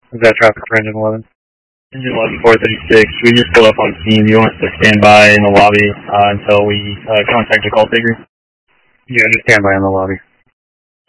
Is that traffic for engine 11? Engine 11 436, we just pulled up on scene. Do you want us to stand by in the lobby until we contact the call taker? Yeah, just stand by in the lobby.